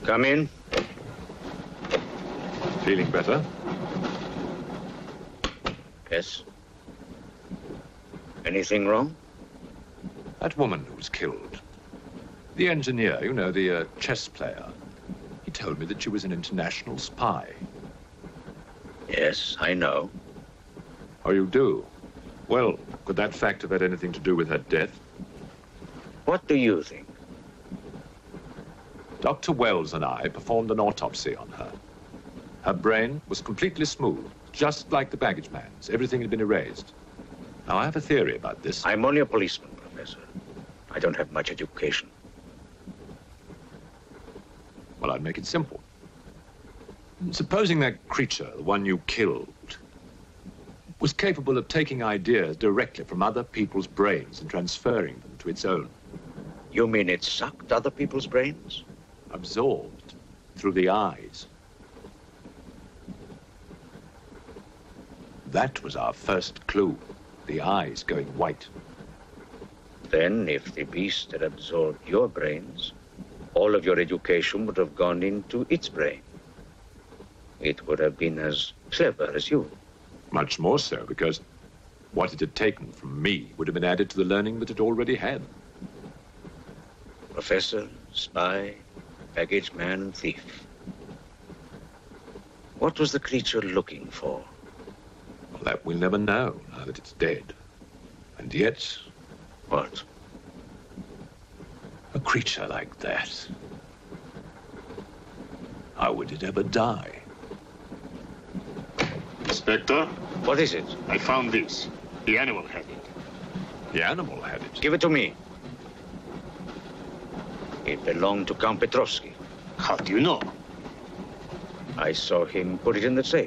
Come in. Feeling better? Yes. Anything wrong? That woman who was killed. The engineer, you know, the chess player. He told me that she was an international spy. Yes, I know. Oh, you do? Well, could that fact have had anything to do with her death? What do you think? Dr. Wells and I performed an autopsy on her. Her brain was completely smooth, just like the baggage man's. Everything had been erased. Now, I have a theory about this. I'm only a policeman, Professor. I don't have much education. Well, I'd make it simple. Supposing that creature, the one you killed, was capable of taking ideas directly from other people's brains and transferring them to its own. You mean it sucked other people's brains? Absorbed through the eyes. That was our first clue, the eyes going white. Then, if the beast had absorbed your brains, all of your education would have gone into its brain. It would have been as clever as you. Much more so, because what it had taken from me would have been added to the learning that it already had. Professor, spy, baggage man, and thief. What was the creature looking for? Well, that we'll never know, now that it's dead. And yet... What? A creature like that. How would it ever die? Inspector? What is it? I found this. The animal had it. The animal had it. Give it to me. It belonged to Count Petrovsky. How do you know? I saw him put it in the safe.